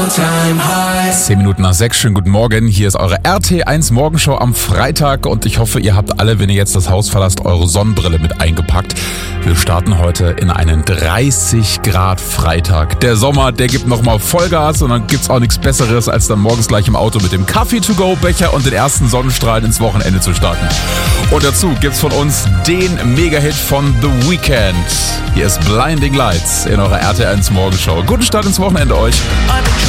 10 Minuten nach 6, schönen guten Morgen. Hier ist eure RT1 Morgenshow am Freitag und ich hoffe, ihr habt alle, wenn ihr jetzt das Haus verlasst, eure Sonnenbrille mit eingepackt. Wir starten heute in einen 30 Grad Freitag. Der Sommer, der gibt nochmal Vollgas und dann gibt's auch nichts Besseres, als dann morgens gleich im Auto mit dem Kaffee-to-go-Becher und den ersten Sonnenstrahlen ins Wochenende zu starten. Und dazu gibt's von uns den Mega-Hit von The Weeknd. Hier ist Blinding Lights in eurer RT1 Morgenshow. Guten Start ins Wochenende euch.